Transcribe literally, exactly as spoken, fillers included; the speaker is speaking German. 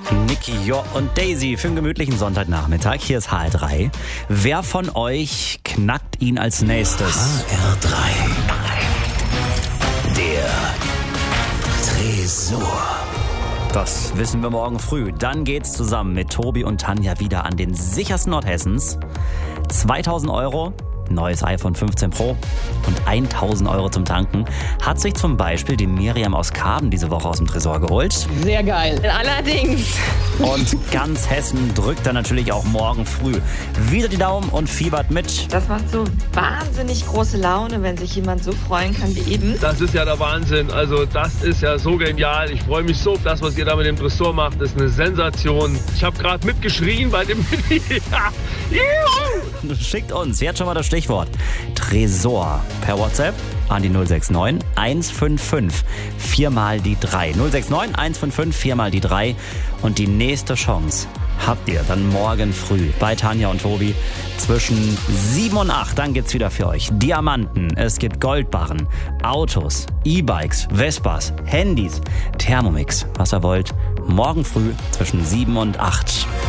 Nicky Jo und Daisy für einen gemütlichen Sonntagnachmittag. Hier ist H R drei. Wer von euch knackt ihn als nächstes? H R drei. Der Tresor. Das wissen wir morgen früh. Dann geht's zusammen mit Tobi und Tanja wieder an den sichersten Ort Hessens. zweitausend Euro, neues iPhone fünfzehn Pro und tausend Euro zum Tanken hat sich zum Beispiel die Miriam aus Karben diese Woche aus dem Tresor geholt. Sehr geil. Allerdings. Und ganz Hessen drückt dann natürlich auch morgen früh wieder die Daumen und fiebert mit. Das macht so wahnsinnig große Laune, wenn sich jemand so freuen kann wie eben. Das ist ja der Wahnsinn. Also das ist ja so genial. Ich freue mich so. Das, was ihr da mit dem Tresor macht, ist eine Sensation. Ich habe gerade mitgeschrien bei dem Mini. Juhu! Schickt uns jetzt schon mal das Stichwort Tresor per WhatsApp an die null sechs neun eins fünf fünf vier mal die drei. null sechs neun eins fünf fünf vier mal die drei. Und die nächste Chance habt ihr dann morgen früh bei Tanja und Tobi zwischen sieben und acht. Dann gibt's wieder für euch Diamanten, es gibt Goldbarren, Autos, E-Bikes, Vespas, Handys, Thermomix, was ihr wollt. Morgen früh zwischen sieben und acht.